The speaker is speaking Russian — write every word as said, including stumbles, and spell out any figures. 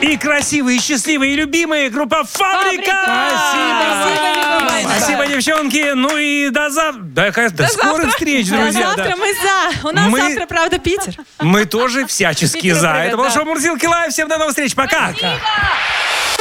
И красивые, и счастливые, и любимые группа «Фабрика». Спасибо. Спасибо, девчонки. Ну и до завтра. До, до, до скорых встреч, До друзья. завтра Да. мы за. У нас Мы- завтра, правда, Питер. Мы тоже всячески Питеру за. привет, Это было да. шоу «Мурзилки лайв». Всем до новых встреч. Пока. Спасибо.